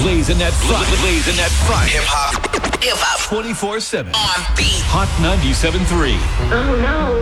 Blazing that front. Blazing that front. Hip hop. 24/7. On beat. Hot 97.3. Oh no.